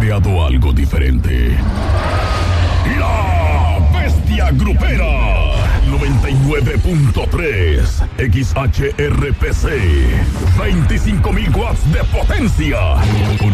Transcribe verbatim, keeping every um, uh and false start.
creado algo diferente. La Bestia Grupera. noventa y nueve punto tres X H R P C. veinticinco mil watts de potencia. Con